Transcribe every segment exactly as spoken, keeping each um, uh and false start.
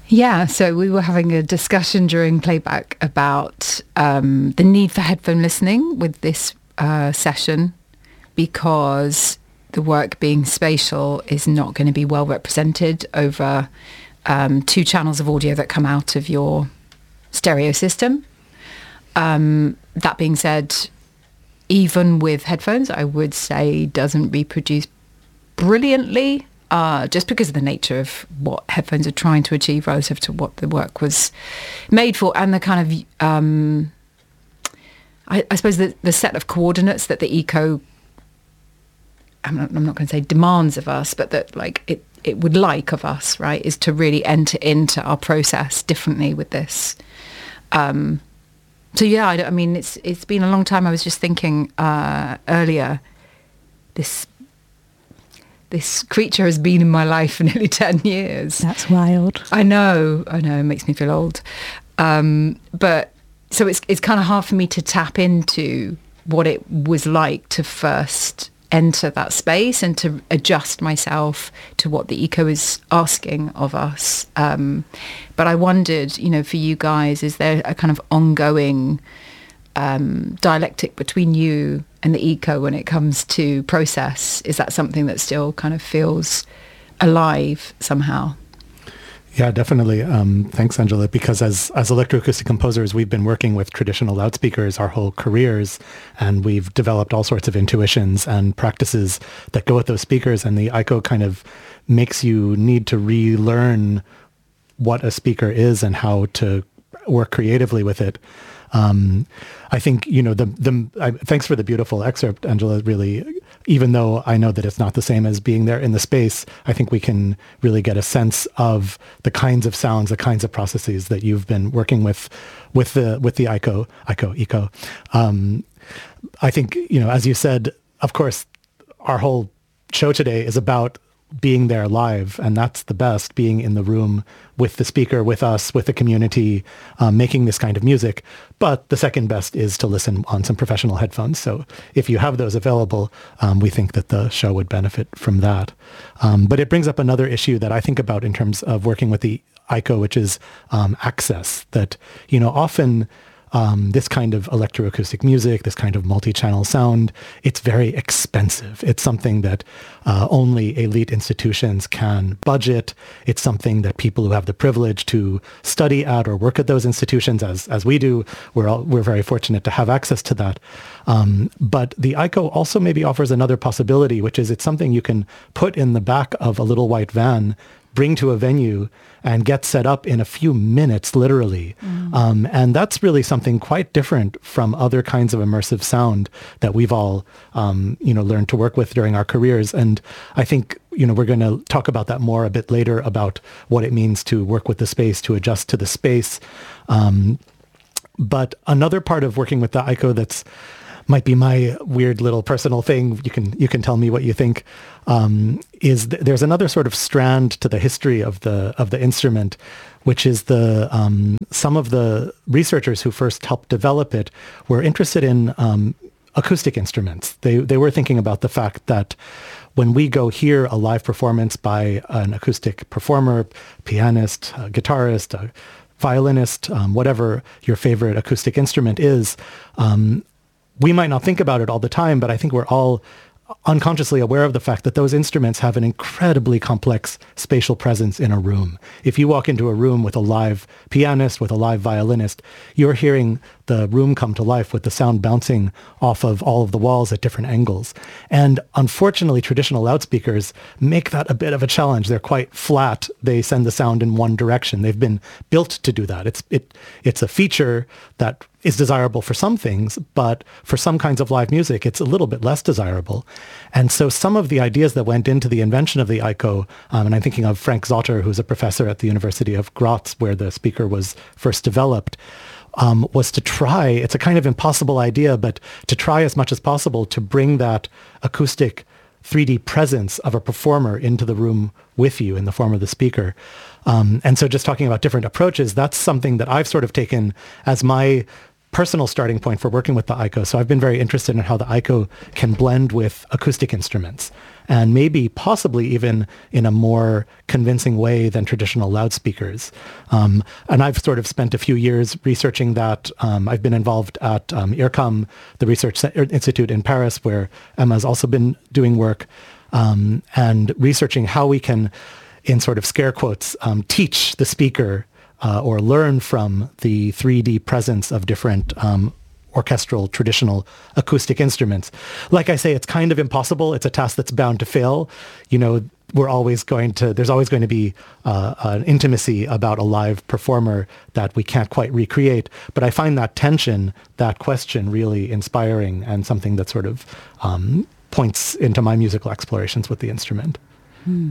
Yeah, so we were having a discussion during playback about um, the need for headphone listening with this uh, session, because the work being spatial is not going to be well represented over um, two channels of audio that come out of your stereo system. Um, that being said, even with headphones, I would say doesn't reproduce brilliantly, uh, just because of the nature of what headphones are trying to achieve relative to what the work was made for, and the kind of, um, I, I suppose, the, the set of coordinates that the eco, I'm not, I'm not going to say demands of us, but that like it, it would like of us, right, is to really enter into our process differently with this. Um, so yeah, I, I mean, it's it's been a long time. I was just thinking uh, earlier, this this creature has been in my life for nearly ten years. That's wild. I know, I know, it makes me feel old. Um, but so it's it's kind of hard for me to tap into what it was like to first enter that space and to adjust myself to what the eco is asking of us. Um, but I wondered, you know, for you guys, is there a kind of ongoing um, dialectic between you and the eco when it comes to process? Is that something that still kind of feels alive somehow? Yeah, definitely. Um, thanks, Angela, because as, as electroacoustic composers, we've been working with traditional loudspeakers our whole careers, and we've developed all sorts of intuitions and practices that go with those speakers, and the I C O kind of makes you need to relearn what a speaker is and how to work creatively with it. Um, I think, you know, the, the, I, thanks for the beautiful excerpt, Angela, really, even though I know that it's not the same as being there in the space, I think we can really get a sense of the kinds of sounds, the kinds of processes that you've been working with, with the, with the I C O, I C O, eco. Um, I think, you know, as you said, of course, our whole show today is about being there live, and that's the best, being in the room with the speaker, with us, with the community, um, making this kind of music. But the second best is to listen on some professional headphones. So if you have those available, um, we think that the show would benefit from that. Um, but it brings up another issue that I think about in terms of working with the I C O, which is um, access. That, you know, often Um, this kind of electroacoustic music, this kind of multi-channel sound, it's very expensive. It's something that uh, only elite institutions can budget. It's something that people who have the privilege to study at or work at those institutions, as as we do, we're all, we're very fortunate to have access to that. Um, but the I C O also maybe offers another possibility, which is it's something you can put in the back of a little white van, bring to a venue, and get set up in a few minutes, literally. Mm. Um, and that's really something quite different from other kinds of immersive sound that we've all, um, you know, learned to work with during our careers. And I think, you know, we're going to talk about that more a bit later, about what it means to work with the space, to adjust to the space. Um, but another part of working with the I C O that's might be my weird little personal thing, you can you can tell me what you think, um, is th- there's another sort of strand to the history of the of the instrument, which is the um, some of the researchers who first helped develop it were interested in um, acoustic instruments. They they were thinking about the fact that when we go hear a live performance by an acoustic performer, pianist, a guitarist, a violinist, um, whatever your favorite acoustic instrument is, um, we might not think about it all the time, but I think we're all unconsciously aware of the fact that those instruments have an incredibly complex spatial presence in a room. If you walk into a room with a live pianist, with a live violinist, you're hearing the room come to life with the sound bouncing off of all of the walls at different angles. And unfortunately, traditional loudspeakers make that a bit of a challenge. They're quite flat. They send the sound in one direction. They've been built to do that. It's it it's a feature that is desirable for some things, but for some kinds of live music, it's a little bit less desirable. And so some of the ideas that went into the invention of the I C O, um, and I'm thinking of Frank Zotter, who's a professor at the University of Graz, where the speaker was first developed, um, was to try, it's a kind of impossible idea, but to try as much as possible to bring that acoustic three D presence of a performer into the room with you in the form of the speaker. Um, and so just talking about different approaches, that's something that I've sort of taken as my personal starting point for working with the I C O. So I've been very interested in how the I C O can blend with acoustic instruments, and maybe possibly even in a more convincing way than traditional loudspeakers. Um, and I've sort of spent a few years researching that. Um, I've been involved at um, IRCAM, the Research Institute in Paris, where Emma's also been doing work, um, and researching how we can, in sort of scare quotes, um, teach the speaker uh, or learn from the three D presence of different um, orchestral, traditional acoustic instruments. Like I say, it's kind of impossible. It's a task that's bound to fail. You know, we're always going to, there's always going to be uh, an intimacy about a live performer that we can't quite recreate. But I find that tension, that question really inspiring and something that sort of um, points into my musical explorations with the instrument. Hmm.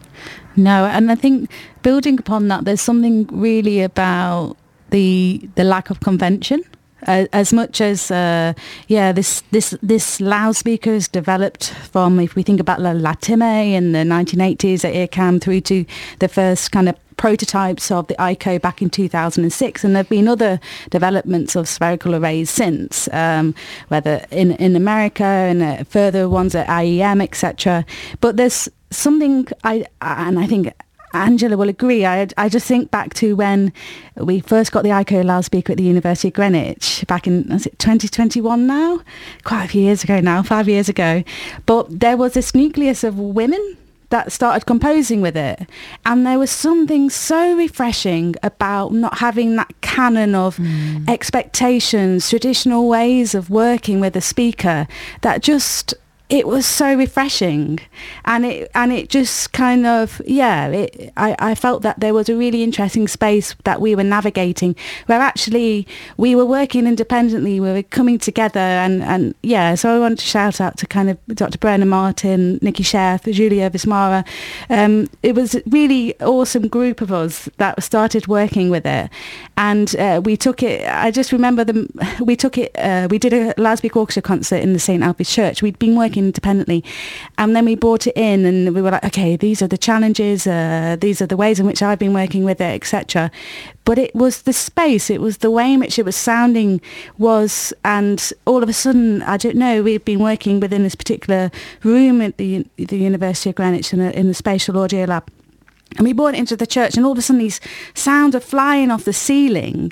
No, and I think building upon that, there's something really about the the lack of convention. Uh, as much as uh, yeah, this this this loudspeaker is developed from, if we think about La, La Time in the nineteen eighties at IRCAM through to the first kind of prototypes of the I C O back in two thousand six, and there have been other developments of spherical arrays since, um, whether in in America and uh, further ones at I E M, et cetera. But there's something I and I think Angela will agree. I, I just think back to when we first got the I C O loudspeaker at the University of Greenwich back in, is it twenty twenty-one now? Quite a few years ago now, five years ago. But there was this nucleus of women that started composing with it. And there was something so refreshing about not having that canon of mm. expectations, traditional ways of working with a speaker that just... it was so refreshing, and it and it just kind of yeah it, I, I felt that there was a really interesting space that we were navigating, where actually we were working independently, we were coming together, and, and yeah so I want to shout out to kind of Doctor Brenna Martin, Nikki Sheff, Julia Vismara. Um, it was a really awesome group of us that started working with it, and uh, we took it I just remember them we took it uh, we did a loudspeaker orchestra concert in the Saint Alfred's Church. We'd been working independently, and then we brought it in and we were like, okay, these are the challenges, uh, these are the ways in which I've been working with it, et cetera. But it was the space, it was the way in which it was sounding was, and all of a sudden, I don't know, we've been working within this particular room at the, the University of Greenwich in, a, in the spatial audio lab, and we brought it into the church, and all of a sudden these sounds are flying off the ceiling,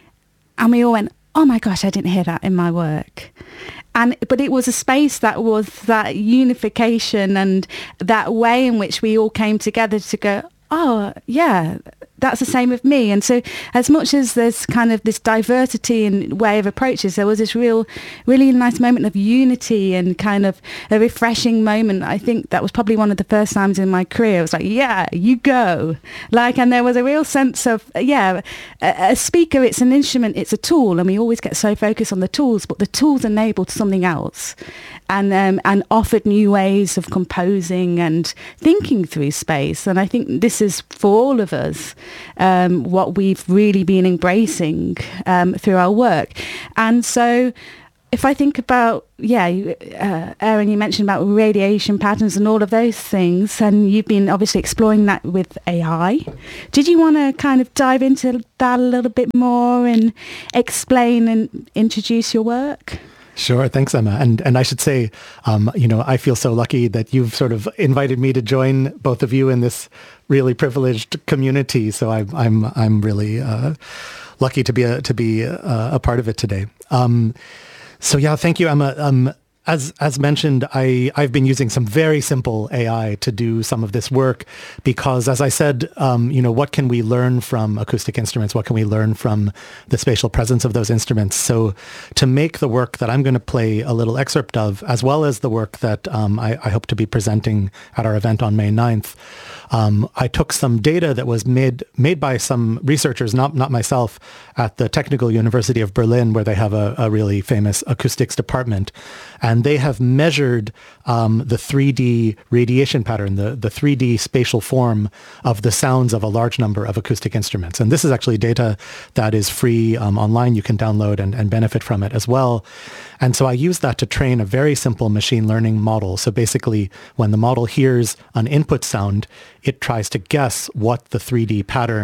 and we all went, oh my gosh, I didn't hear that in my work. And but it was a space that was that unification and that way in which we all came together to go, oh yeah, that's the same with me. And so as much as there's kind of this diversity and way of approaches, there was this real, really nice moment of unity and kind of a refreshing moment. I think that was probably one of the first times in my career. It was like, yeah, you go. Like, and there was a real sense of, yeah, a, a speaker, it's an instrument, it's a tool. And we always get so focused on the tools, but the tools enabled something else. And um, and offered new ways of composing and thinking through space. And I think this is, for all of us, um, what we've really been embracing um, through our work. And so if I think about, yeah, uh, Aaron, you mentioned about radiation patterns and all of those things, and you've been obviously exploring that with A I. Did you want to kind of dive into that a little bit more and explain and introduce your work? Sure. Thanks, Emma. And and I should say, um, you know, I feel so lucky that you've sort of invited me to join both of you in this really privileged community. So I'm I'm I'm really uh, lucky to be a, to be a, a part of it today. Um, so yeah, thank you, Emma. Um, As as mentioned, I, I've been using some very simple A I to do some of this work because, as I said, um, you know, what can we learn from acoustic instruments? What can we learn from the spatial presence of those instruments? So to make the work that I'm going to play a little excerpt of, as well as the work that um, I, I hope to be presenting at our event on May ninth, um, I took some data that was made made by some researchers, not not myself, at the Technical University of Berlin, where they have a, a really famous acoustics department. And they have measured um, the three D radiation pattern, the, the three D spatial form of the sounds of a large number of acoustic instruments. And this is actually data that is free um, online. You can download and, and benefit from it as well. And so I use that to train a very simple machine learning model. So basically, when the model hears an input sound, it tries to guess what the three D pattern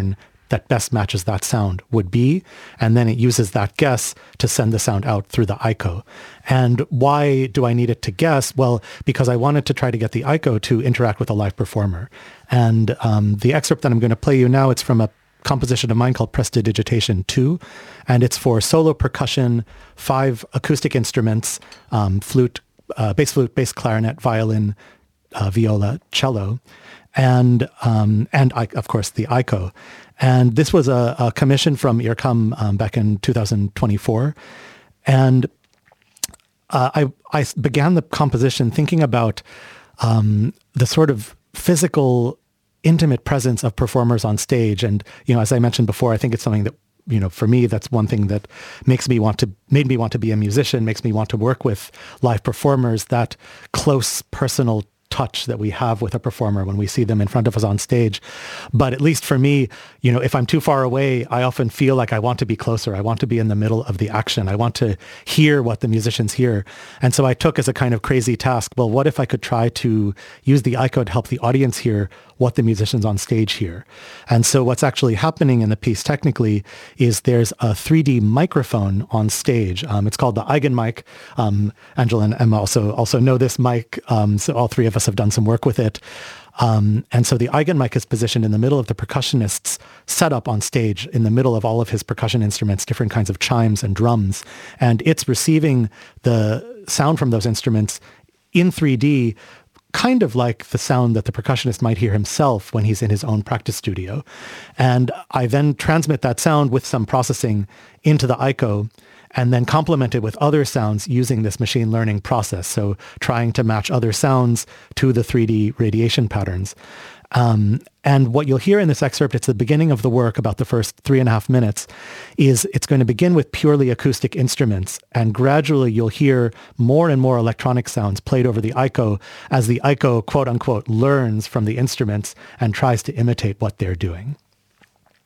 that best matches that sound would be. And then it uses that guess to send the sound out through the I C O. And why do I need it to guess? Well, because I wanted to try to get the I C O to interact with a live performer. And um, the excerpt that I'm going to play you now, it's from a composition of mine called Prestidigitation two, and it's for solo percussion, five acoustic instruments, um, flute, uh, bass flute, bass clarinet, violin, uh, viola, cello, and um, and I, of course the I C O. And this was a, a commission from IRCAM um, back in two thousand twenty-four, and uh, I I began the composition thinking about um, the sort of physical, intimate presence of performers on stage. And, you know, as I mentioned before, I think it's something that, you know, for me, that's one thing that makes me want to, made me want to be a musician, makes me want to work with live performers, that close personal touch that we have with a performer when we see them in front of us on stage. But at least for me, you know, if I'm too far away, I often feel like I want to be closer. I want to be in the middle of the action. I want to hear what the musicians hear. And so I took as a kind of crazy task, well, what if I could try to use the I C O to help the audience hear what the musicians on stage hear? And so what's actually happening in the piece technically is there's a three D microphone on stage. Um, it's called the Eigenmic. Um, Angela and Emma also, also know this mic. Um, so all three of us have done some work with it. Um, and so the Eigenmic is positioned in the middle of the percussionist's setup on stage, in the middle of all of his percussion instruments, different kinds of chimes and drums. And it's receiving the sound from those instruments in three D, kind of like the sound that the percussionist might hear himself when he's in his own practice studio. And I then transmit that sound with some processing into the I C O, and then complement it with other sounds using this machine learning process. So trying to match other sounds to the three D radiation patterns. Um, and what you'll hear in this excerpt, it's the beginning of the work, about the first three and a half minutes, is it's going to begin with purely acoustic instruments. And gradually you'll hear more and more electronic sounds played over the I C O as the I C O, quote unquote, learns from the instruments and tries to imitate what they're doing.